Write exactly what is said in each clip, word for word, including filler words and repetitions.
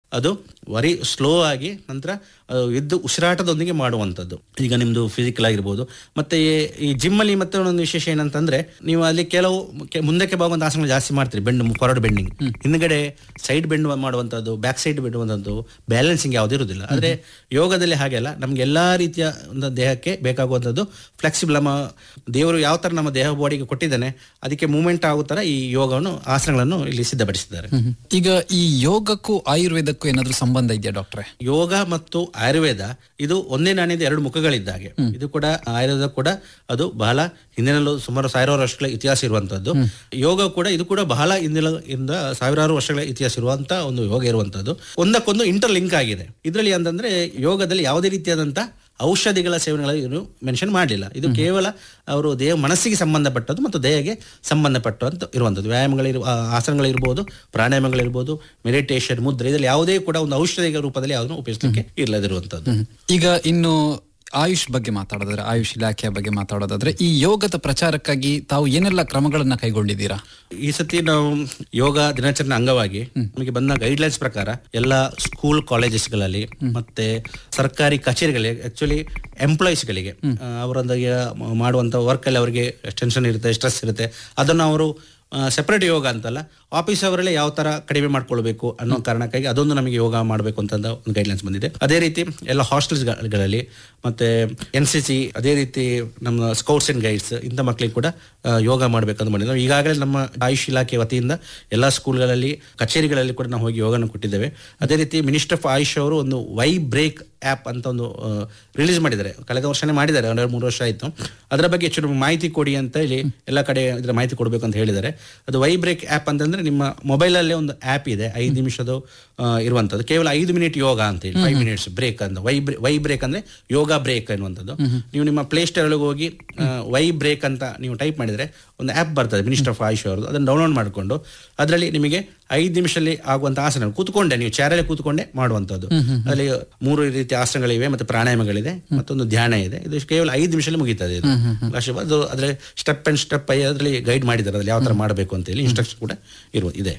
ಅದು worry slow ಆಗಿ ನಂತರ ಇದ್ದು ಉಸಿರಾಟದೊಂದಿಗೆ ಮಾಡುವಂಥದ್ದು. ಈಗ ನಿಮ್ದು ಫಿಸಿಕಲ್ ಆಗಿರ್ಬೋದು. ಮತ್ತೆ ಈ ಜಿಮ್ ಅಲ್ಲಿ ಮತ್ತೆ ಒಂದು ವಿಶೇಷ ಏನಂತಂದ್ರೆ ನೀವು ಅಲ್ಲಿ ಕೆಲವು ಮುಂದಕ್ಕೆ ಬಾಗುವಂತ ಆಸನಗಳು ಜಾಸ್ತಿ ಮಾಡ್ತೀರಿ. ಬೆಂಡ್ ಫಾರ್ವರ್ಡ್ ಬೆಂಡಿಂಗ್, ಹಿಂದ್ಗಡೆ ಸೈಡ್ ಬೆಂಡ್ ಮಾಡುವಂಥದ್ದು, ಬ್ಯಾಕ್ ಸೈಡ್ ಬೆಂಡುವಂಥದ್ದು, ಬ್ಯಾಲೆನ್ಸಿಂಗ್ ಯಾವ್ದು ಇರುವುದಿಲ್ಲ. ಆದ್ರೆ ಯೋಗದಲ್ಲಿ ಹಾಗೆ ಅಲ್ಲ, ನಮ್ಗೆ ಎಲ್ಲಾ ರೀತಿಯ ಒಂದು ದೇಹಕ್ಕೆ ಬೇಕಾಗುವಂಥದ್ದು ಫ್ಲೆಕ್ಸಿಬಲ್. ನಮ್ಮ ದೇವರು ಯಾವ ತರ ನಮ್ಮ ದೇಹ ಬಾಡಿಗೆ ಕೊಟ್ಟಿದ್ದಾನೆ ಅದಕ್ಕೆ ಮೂವ್ಮೆಂಟ್ ಆಗೋ ತರ ಈ ಯೋಗವನ್ನು ಆಸನಗಳನ್ನು ಇಲ್ಲಿ ಸಿದ್ಧಪಡಿಸಿದ್ದಾರೆ. ಈಗ ಈ ಯೋಗಕ್ಕೂ ಆಯುರ್ವೇದಕ್ಕೂ ಏನಾದ್ರೂ ಸಂಬಂಧ ಇದೆಯಾ ಡಾಕ್ಟ್ರೆ? ಯೋಗ ಮತ್ತು ಆಯುರ್ವೇದ ಇದು ಒಂದೇ ನಾಣ್ಯದ ಎರಡು ಮುಖಗಳಿದ್ದಾಗೆ. ಇದು ಕೂಡ ಆಯುರ್ವೇದ ಕೂಡ ಅದು ಬಹಳ ಹಿಂದಿನಲ್ಲೂ ಸುಮಾರು ಸಾವಿರಾರು ವರ್ಷಗಳ ಇತಿಹಾಸ ಇರುವಂತದ್ದು. ಯೋಗ ಕೂಡ ಇದು ಕೂಡ ಬಹಳ ಹಿಂದಿನ ಇಂದ ಸಾವಿರಾರು ವರ್ಷಗಳ ಇತಿಹಾಸ ಇರುವಂತ ಒಂದು ಯೋಗ ಇರುವಂತದ್ದು. ಒಂದಕ್ಕೊಂದು ಇಂಟರ್ ಲಿಂಕ್ ಆಗಿದೆ. ಇದರಲ್ಲಿ ಅಂತಂದ್ರೆ ಯೋಗದಲ್ಲಿ ಯಾವುದೇ ರೀತಿಯಾದಂತ ಔಷಧಿಗಳ ಸೇವನೆಗಳನ್ನು ಮೆನ್ಷನ್ ಮಾಡಲಿಲ್ಲ. ಇದು ಕೇವಲ ಅವರು ದೇಹ ಮನಸ್ಸಿಗೆ ಸಂಬಂಧಪಟ್ಟದ್ದು ಮತ್ತು ದೇಹಕ್ಕೆ ಸಂಬಂಧಪಟ್ಟಂತ ಇರುವಂಥದ್ದು. ವ್ಯಾಯಾಮಗಳಿರು ಆಸನಗಳಿರ್ಬೋದು, ಪ್ರಾಣಾಯಾಮಗಳಿರ್ಬೋದು, ಮೆಡಿಟೇಷನ್, ಮುದ್ರೆ, ಇದರಲ್ಲಿ ಯಾವುದೇ ಕೂಡ ಒಂದು ಔಷಧಿಗಳ ರೂಪದಲ್ಲಿ ಯಾವುದನ್ನು ಉಪಯೋಗಿಸಲಿಕ್ಕೆ ಇಲ್ಲದಿರುವಂಥದ್ದು. ಈಗ ಇನ್ನು ಆಯುಷ್ ಬಗ್ಗೆ ಮಾತಾಡೋದಾದ್ರೆ, ಆಯುಷ್ ಇಲಾಖೆಯ ಬಗ್ಗೆ ಮಾತಾಡೋದಾದ್ರೆ, ಈ ಯೋಗದ ಪ್ರಚಾರಕ್ಕಾಗಿ ತಾವು ಏನೆಲ್ಲ ಕ್ರಮಗಳನ್ನ ಕೈಗೊಂಡಿದ್ದೀರಾ? ಈ ಸತಿ ನಾವು ಯೋಗ ದಿನಾಚರಣೆ ಅಂಗವಾಗಿ ನಮಗೆ ಬಂದ ಗೈಡ್ ಲೈನ್ಸ್ ಪ್ರಕಾರ ಎಲ್ಲ ಸ್ಕೂಲ್ ಕಾಲೇಜಸ್ಗಳಲ್ಲಿ ಮತ್ತೆ ಸರ್ಕಾರಿ ಕಚೇರಿಗಳಿಗೆ, ಆಕ್ಚುಲಿ ಎಂಪ್ಲಾಯೀಸ್ಗಳಿಗೆ ಅವರೊಂದಿಗೆ ಮಾಡುವಂತ ವರ್ಕ್ ಅಲ್ಲಿ ಅವರಿಗೆ ಟೆನ್ಷನ್ ಇರುತ್ತೆ, ಸ್ಟ್ರೆಸ್ ಇರುತ್ತೆ, ಅದನ್ನು ಅವರು ಸೆಪರೇಟ್ ಯೋಗ ಅಂತಲ್ಲ, ಆಫೀಸ್ ಅವರಲ್ಲೇ ಯಾವ ತರ ಕಡಿಮೆ ಮಾಡ್ಕೊಳ್ಬೇಕು ಅನ್ನೋ ಕಾರಣಕ್ಕಾಗಿ ಅದೊಂದು ನಮಗೆ ಯೋಗ ಮಾಡಬೇಕು ಅಂತ ಒಂದು ಗೈಡ್ಲೈನ್ಸ್ ಬಂದಿದೆ. ಅದೇ ರೀತಿ ಎಲ್ಲ ಹಾಸ್ಟೆಲ್ಸ್ಗಳಲ್ಲಿ ಮತ್ತೆ ಎನ್ ಸಿ ಸಿ, ಅದೇ ರೀತಿ ನಮ್ಮ ಸ್ಕೌಟ್ಸ್ ಅಂಡ್ ಗೈಡ್ಸ್ ಇಂಥ ಮಕ್ಕಳಿಗೆ ಕೂಡ ಯೋಗ ಮಾಡಬೇಕಂತ ಮಾಡಿದ್ವಿ. ನಾವು ಈಗಾಗಲೇ ನಮ್ಮ ಆಯುಷ್ ಇಲಾಖೆ ವತಿಯಿಂದ ಎಲ್ಲ ಸ್ಕೂಲ್ಗಳಲ್ಲಿ, ಕಚೇರಿಗಳಲ್ಲಿ ಕೂಡ ನಾವು ಹೋಗಿ ಯೋಗನ ಕೊಟ್ಟಿದ್ದೇವೆ. ಅದೇ ರೀತಿ ಮಿನಿಸ್ಟರ್ ಆಫ್ ಆಯುಷ್ ಅವರು ಒಂದು ವೈ ಬ್ರೇಕ್ ಆ್ಯಪ್ ಅಂತ ಒಂದು ರಿಲೀಸ್ ಮಾಡಿದ್ದಾರೆ. ಕಳೆದ ವರ್ಷನೇ ಮಾಡಿದ್ದಾರೆ, ಒಂದೆರಡು ಮೂರು ವರ್ಷ ಆಯಿತು. ಅದರ ಬಗ್ಗೆ ಹೆಚ್ಚು ಮಾಹಿತಿ ಕೊಡಿ ಅಂತ ಹೇಳಿ ಎಲ್ಲ ಕಡೆ ಇದರ ಮಾಹಿತಿ ಕೊಡಬೇಕು ಅಂತ ಹೇಳಿದ್ದಾರೆ. ಅದು ವೈ ಬ್ರೇಕ್ ಆ್ಯಪ್ ಅಂತಂದ್ರೆ ನಿಮ್ಮ ಮೊಬೈಲಲ್ಲೇ ಒಂದು ಆ್ಯಪ್ ಇದೆ, ಐದು ನಿಮಿಷದ ಇರುವಂಥದ್ದು, ಕೇವಲ ಐದು ಮಿನಿಟ್ ಯೋಗ ಅಂತ ಹೇಳಿ, ಫೈವ್ ಮಿನಿಟ್ಸ್ ಬ್ರೇಕ್ ಅಂತ. ವೈ ವೈ ಬ್ರೇಕ್ ಅಂದ್ರೆ ಯೋಗ ಬ್ರೇಕ್ ಅನ್ನುವಂಥದ್ದು. ನೀವು ನಿಮ್ಮ ಪ್ಲೇ ಸ್ಟೋರ್ ಒಳಗೆ ಹೋಗಿ ವೈ ಬ್ರೇಕ್ ಅಂತ ನೀವು ಟೈಪ್ ಮಾಡಿದ್ರೆ ಒಂದು ಆ್ಯಪ್ ಬರ್ತದೆ ಮಿನಿಸ್ಟರ್ ಆಫ್ ಆಯುಷ್ ಅವರದ್ದು. ಅದನ್ನು ಡೌನ್ಲೋಡ್ ಮಾಡಿಕೊಂಡು ಅದರಲ್ಲಿ ನಿಮಗೆ ಐದು ನಿಮಿಷದಲ್ಲಿ ಆಗುವಂಥ ಆಸನ ಕೂತ್ಕೊಂಡೆ, ನೀವು ಚಾರಲ್ಲಿ ಕೂತ್ಕೊಂಡೆ ಮಾಡುವಂಥದ್ದು. ಅದರಲ್ಲಿ ಮೂರು ರೀತಿಯ ಆಸನಗಳಿವೆ, ಮತ್ತೆ ಪ್ರಾಣಾಯಾಮಗಳಿದೆ, ಮತ್ತೊಂದು ಧ್ಯಾನ ಇದೆ. ಇದು ಕೇವಲ ಐದು ನಿಮಿಷದಲ್ಲಿ ಮುಗೀತದೆ. ಇದು ಅದು ಅದರಲ್ಲಿ ಸ್ಟೆಪ್ ಅಂಡ್ ಸ್ಟೆಪ್ ಅದರಲ್ಲಿ ಗೈಡ್ ಮಾಡಿದ್ದಾರೆ, ಅದ್ರಲ್ಲಿ ಯಾವ ತರ ಮಾಡಬೇಕು ಅಂತ ಹೇಳಿ ಇನ್ಸ್ಟ್ರಕ್ಷನ್ ಕೂಡ ಇರುವ ಇದೆ.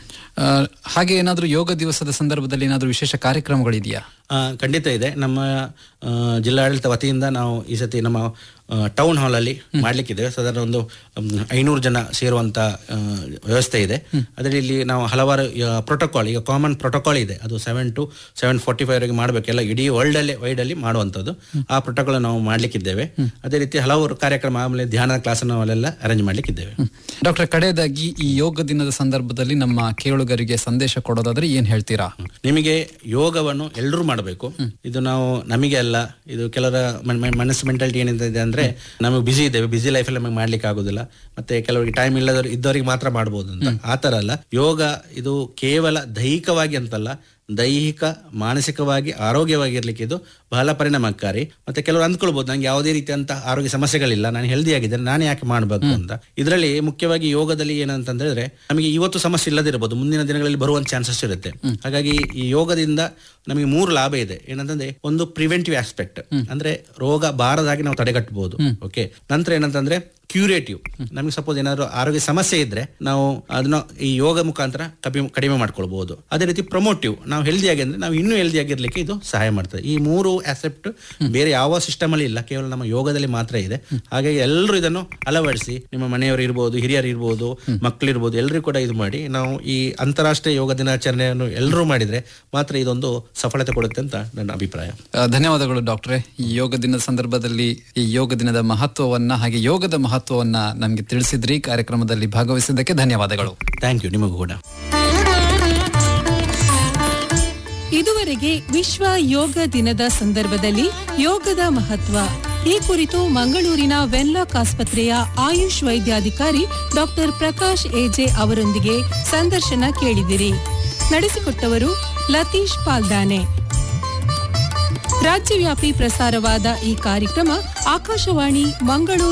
ಹಾಗೆ ಏನಾದರೂ ಯೋಗ ದಿವಸದ ಸಂದರ್ಭದಲ್ಲಿ ಏನಾದರೂ ವಿಶೇಷ ಕಾರ್ಯಕ್ರಮಗಳಿದೆಯಾ? ಖಂಡಿತ ಇದೆ. ನಮ್ಮ ಜಿಲ್ಲಾಡಳಿತ ವತಿಯಿಂದ ನಾವು ಈ ಸತಿ ನಮ್ಮ ಟೌನ್ ಹಾಲ್ ಅಲ್ಲಿ ಮಾಡ್ಲಿಕ್ಕಿದ್ದೇವೆ. ಸಾಧಾರಣ ಒಂದು ಐನೂರು ಜನ ಸೇರುವಂತ ವ್ಯವಸ್ಥೆ ಇದೆ. ಅದರಲ್ಲಿ ಇಲ್ಲಿ ನಾವು ಹಲವಾರು ಪ್ರೋಟೋಕಾಲ್, ಈಗ ಕಾಮನ್ ಪ್ರೋಟೋಕಾಲ್ ಇದೆ, ಅದು seven to seven forty five ವರೆಗೆ ಮಾಡಬೇಕೆಲ್ಲ ಇಡೀ ವರ್ಲ್ಡ್ ಅಲ್ಲೇ ವೈಡ್ ಅಲ್ಲಿ ಮಾಡುವಂಥದ್ದು. ಆ ಪ್ರೋಟೋಕಾಲ್ ನಾವು ಮಾಡ್ಲಿಕ್ಕಿದ್ದೇವೆ. ಅದೇ ರೀತಿ ಹಲವಾರು ಕಾರ್ಯಕ್ರಮ, ಆಮೇಲೆ ಧ್ಯಾನದ ಕ್ಲಾಸ್ ಅಲ್ಲೆಲ್ಲ ಅರೇಂಜ್ ಮಾಡ್ಲಿಕ್ಕಿದ್ದೇವೆ. ಡಾಕ್ಟರ್, ಕಡೆಯದಾಗಿ ಈ ಯೋಗ ದಿನದ ಸಂದರ್ಭದಲ್ಲಿ ನಮ್ಮ ಕೇಳುಗರಿಗೆ ಸಂದೇಶ ಕೊಡೋದಾದ್ರೆ ಏನ್ ಹೇಳ್ತೀರಾ? ನಿಮಗೆ ಯೋಗವನ್ನು ಎಲ್ಲರೂ ಮಾಡಬೇಕು. ಇದು ನಾವು ನಮಗೆ ಅಲ್ಲ, ಇದು ಕೆಲವರ ಮನಸ್ಸು ಮೆಂಟಾಲಿಟಿ ಏನಿದೆ ಅಂದ್ರೆ ನಮಗೆ ಬಿಸಿ ಇದ್ದೇವೆ, ಬಿಸಿ ಲೈಫಲ್ಲಿ ನಮಗೆ ಮಾಡ್ಲಿಕ್ಕೆ ಆಗುದಿಲ್ಲ, ಮತ್ತೆ ಕೆಲವರಿಗೆ ಟೈಮ್ ಇಲ್ಲದವ್ರು ಇದ್ದವರಿಗೆ ಮಾತ್ರ ಮಾಡಬಹುದು ಅಂತ. ಆತರ ಅಲ್ಲ. ಯೋಗ ಇದು ಕೇವಲ ದೈಹಿಕವಾಗಿ ಅಂತಲ್ಲ, ದೈಹಿಕ ಮಾನಸಿಕವಾಗಿ ಆರೋಗ್ಯವಾಗಿರ್ಲಿಕ್ಕೆ ಇದು ಬಹಳ ಪರಿಣಾಮಕಾರಿ. ಮತ್ತೆ ಕೆಲವರು ಅಂದ್ಕೊಳ್ಬಹುದು, ನಂಗೆ ಯಾವುದೇ ರೀತಿಯಂತ ಆರೋಗ್ಯ ಸಮಸ್ಯೆಗಳಿಲ್ಲ, ನಾನು ಹೆಲ್ದಿ ಆಗಿದ್ದೇನೆ, ನಾನು ಯಾಕೆ ಮಾಡಬೇಕು ಅಂತ. ಇದರಲ್ಲಿ ಮುಖ್ಯವಾಗಿ ಯೋಗದಲ್ಲಿ ಏನಂತಂದ್ರೆ ನಮಗೆ ಇವತ್ತು ಸಮಸ್ಯೆ ಇಲ್ಲದಿರಬಹುದು, ಮುಂದಿನ ದಿನಗಳಲ್ಲಿ ಬರುವಂತ ಚಾನ್ಸಸ್ ಇರುತ್ತೆ. ಹಾಗಾಗಿ ಈ ಯೋಗದಿಂದ ನಮಗೆ ಮೂರು ಲಾಭ ಇದೆ. ಏನಂತಂದ್ರೆ ಒಂದು ಪ್ರಿವೆಂಟಿವ್ ಆಸ್ಪೆಕ್ಟ್, ಅಂದ್ರೆ ರೋಗ ಬಾರದಾಗಿ ನಾವು ತಡೆಗಟ್ಟಬಹುದು. ಓಕೆ. ನಂತರ ಏನಂತಂದ್ರೆ ಕ್ಯೂರೇಟಿವ್, ನಮಗೆ ಸಪೋಸ್ ಏನಾದ್ರು ಆರೋಗ್ಯ ಸಮಸ್ಯೆ ಇದ್ರೆ ನಾವು ಅದನ್ನ ಈ ಯೋಗ ಮುಖಾಂತರ ಕಡಿಮೆ ಮಾಡ್ಕೊಳ್ಬಹುದು. ಅದೇ ರೀತಿ ಪ್ರಮೋಟಿವ್, ನಾವು ಹೆಲ್ದಿ ಆಗಿ ಅಂದ್ರೆ ನಾವು ಇನ್ನೂ ಹೆಲ್ದಿ ಆಗಿರ್ಲಿಕ್ಕೆ ಇದು ಸಹಾಯ ಮಾಡ್ತದೆ. ಈ ಮೂರು ಆಸ್ಪೆಕ್ಟ್ ಬೇರೆ ಯಾವ ಸಿಸ್ಟಮ್ ಅಲ್ಲಿ ಇಲ್ಲ, ಕೇವಲ ನಮ್ಮ ಯೋಗದಲ್ಲಿ ಮಾತ್ರ ಇದೆ. ಹಾಗಾಗಿ ಎಲ್ಲರೂ ಇದನ್ನು ಅಳವಡಿಸಿ, ನಿಮ್ಮ ಮನೆಯವರು ಇರ್ಬೋದು, ಹಿರಿಯರು ಇರ್ಬೋದು, ಮಕ್ಕಳಿರ್ಬೋದು, ಎಲ್ಲರೂ ಕೂಡ ಇದು ಮಾಡಿ ನಾವು ಈ ಅಂತಾರಾಷ್ಟ್ರೀಯ ಯೋಗ ದಿನಾಚರಣೆಯನ್ನು ಎಲ್ಲರೂ ಮಾಡಿದ್ರೆ ಮಾತ್ರ ಇದೊಂದು ಸಫಲತೆ ಕೊಡುತ್ತೆ ಅಂತ ನನ್ನ ಅಭಿಪ್ರಾಯ. ಧನ್ಯವಾದಗಳು ಡಾಕ್ಟ್ರೆ. ಈ ಯೋಗ ದಿನದ ಸಂದರ್ಭದಲ್ಲಿ ಈ ಯೋಗ ದಿನದ ಮಹತ್ವವನ್ನ ಹಾಗೆ ಯೋಗದ ಮಹತ್ವವನ್ನ ನಮಗೆ ತಿಳಿಸಿದ್ರಿ. ಕಾರ್ಯಕ್ರಮದಲ್ಲಿ ಭಾಗವಹಿಸಿದ್ದಕ್ಕೆ ಧನ್ಯವಾದಗಳು. Thank you. ನಿಮಗೂ ಕೂಡ. ಇದುವರೆಗೆ ವಿಶ್ವ ಯೋಗ ದಿನದ ಸಂದರ್ಭದಲ್ಲಿ ಯೋಗದ ಮಹತ್ವ ಈ ಕುರಿತು ಮಂಗಳೂರಿನ ವೆನ್ಲಾಕ್ ಆಸ್ಪತ್ರೆಯ ಆಯುಷ್ ವೈದ್ಯಾಧಿಕಾರಿ ಡಾಕ್ಟರ್ ಪ್ರಕಾಶ್ ಎಜೆ ಅವರೊಂದಿಗೆ ಸಂದರ್ಶನ ಕೇಳಿದಿರಿ. ನಡೆಸಿಕೊಟ್ಟವರು ಲತೀಶ್ ಪಾಲ್ದಾನೆ. ರಾಜ್ಯವ್ಯಾಪಿ ಪ್ರಸಾರವಾದ ಈ ಕಾರ್ಯಕ್ರಮ ಆಕಾಶವಾಣಿ ಮಂಗಳೂರು